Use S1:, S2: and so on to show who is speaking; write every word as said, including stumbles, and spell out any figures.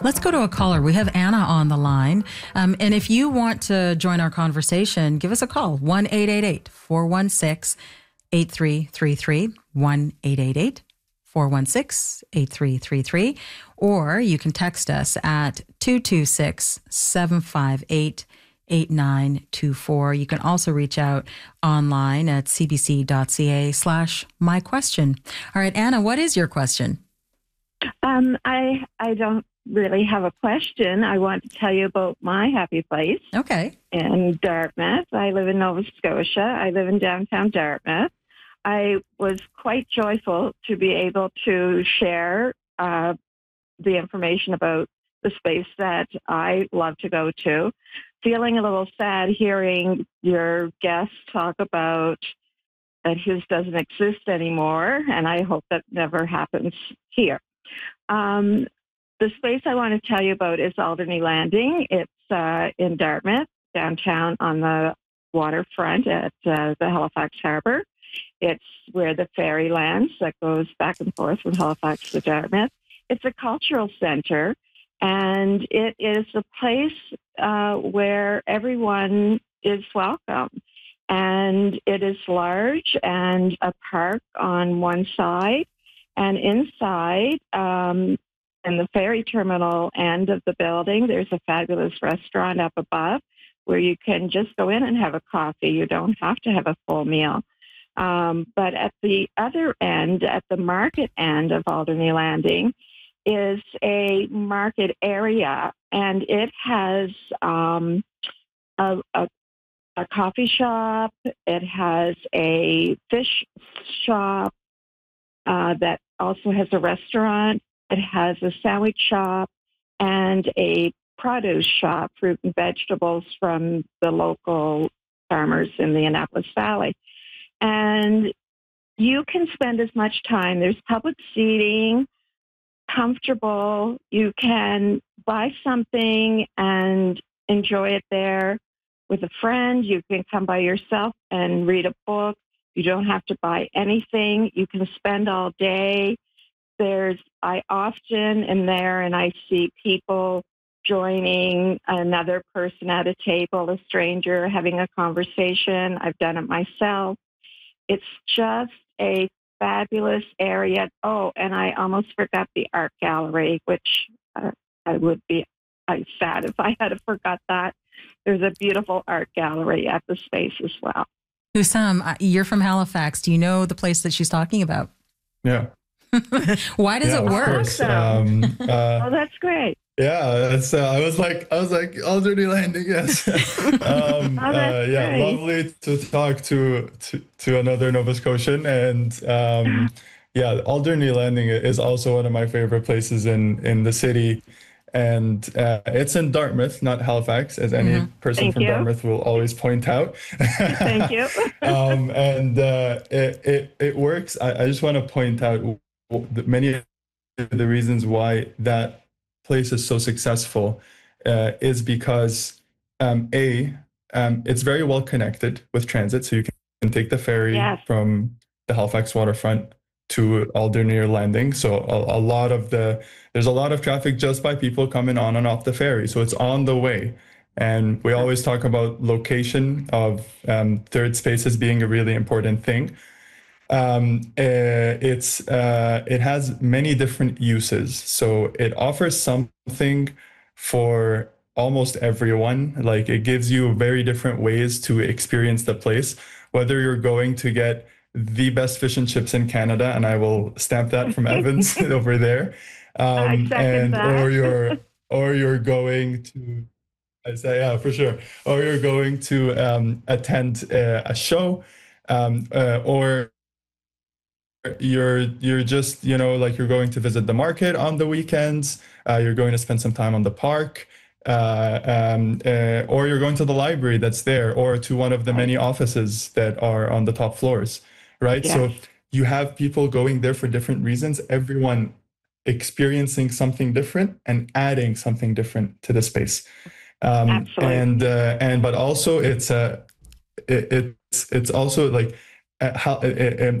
S1: Let's go to a caller. We have Anna on the line. Um, and if you want to join our conversation, give us a call, one eight eight eight, four one six, eight three three three, one eight eight eight, four one six, eight three three three, or you can text us at two two six, seven five eight, eight nine two four. You can also reach out online at cbc.ca slash my question. All right, Anna, what is your question?
S2: Um, I I don't really have a question. I want to tell you about my happy place.
S1: Okay.
S2: In Dartmouth. I live in Nova Scotia. I live in downtown Dartmouth. I was quite joyful to be able to share uh, the information about the space that I love to go to. Feeling a little sad hearing your guests talk about that his doesn't exist anymore, and I hope that never happens here. Um, the space I want to tell you about is Alderney Landing. It's uh, in Dartmouth, downtown on the waterfront at uh, the Halifax Harbour. It's where the ferry lands that goes back and forth from Halifax to Dartmouth. It's a cultural center, and it is a place uh, where everyone is welcome. And it is large and a park on one side, and inside, um, in the ferry terminal end of the building, there's a fabulous restaurant up above where you can just go in and have a coffee. You don't have to have a full meal. Um, but at the other end, at the market end of Alderney Landing, is a market area, and it has um, a, a, a coffee shop. It has a fish shop uh, that also has a restaurant. It has a sandwich shop and a produce shop, fruit and vegetables from the local farmers in the Annapolis Valley. And you can spend as much time. There's public seating, comfortable. You can buy something and enjoy it there with a friend. You can come by yourself and read a book. You don't have to buy anything. You can spend all day. There's, I often am there and I see people joining another person at a table, a stranger, having a conversation. I've done it myself. It's just a fabulous area. Oh, and I almost forgot the art gallery, which uh, I would be I'm sad if I had forgot that. There's a beautiful art gallery at the space as well.
S1: Hussam, you're from Halifax. Do you know the place that she's talking about?
S3: Yeah.
S1: Why does
S3: yeah,
S1: it work?
S2: Awesome.
S3: Um, uh,
S2: oh, that's great.
S3: Yeah, that's. Uh, I was like, I was like, Alderney Landing, yes. um,
S2: oh, that's
S3: uh, yeah,
S2: great.
S3: lovely to talk to to, to another Nova Scotian, and um, yeah, Alderney Landing is also one of my favorite places in in the city, and uh, it's in Dartmouth, not Halifax, as any
S1: Mm-hmm.
S3: person
S2: Thank
S3: from
S2: you.
S3: Dartmouth will always point out.
S2: Thank you.
S3: um, and uh, it, it it works. I, I just want to point out many of the reasons why that place is so successful uh, is because um, a um, it's very well connected with transit, so you can take the ferry
S2: Yes.
S3: from the Halifax waterfront to Alderney Landing. So a, a lot of the there's a lot of traffic just by people coming on and off the ferry, so it's on the way. And we always talk about location of um, third spaces being a really important thing. Um, uh, it's uh, it has many different uses, so it offers something for almost everyone. Like, it gives you very different ways to experience the place, whether you're going to get the best fish and chips in Canada, and I will stamp that from Evans over there, um,
S2: I second
S3: and
S2: that.
S3: or you're or you're going to I say yeah for sure, or you're going to um, attend uh, a show, um, uh, or you're you're just you know like you're going to visit the market on the weekends, uh, you're going to spend some time on the park, uh, um, uh, or you're going to the library that's there, or to one of the many offices that are on the top floors, right?
S2: Yes.
S3: So you have people going there for different reasons, everyone experiencing something different and adding something different to the space. Um,
S2: Absolutely.
S3: and uh, and but also it's a it, it's it's also like uh, how it, it,